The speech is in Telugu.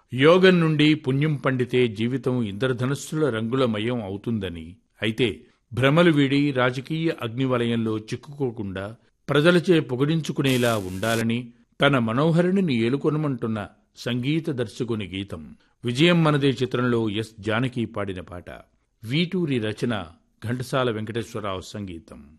యోగం నుండి పుణ్యం పండితే జీవితం ఇంద్రధనుస్సుల రంగులమయం అవుతుందని, అయితే భ్రమలు వీడి రాజకీయ అగ్నివలయంలో చిక్కుకోకుండా ప్రజలచే పొగిడించుకునేలా ఉండాలని తన మనోహరిణిని ఏలుకొనమంటున్న సంగీత దర్శకుని గీతం. విజయం మనదే చిత్రంలో ఎస్ జానకి పాడిన పాట. వీటూరి రచన, ఘంటసాల వెంకటేశ్వరరావు సంగీతం.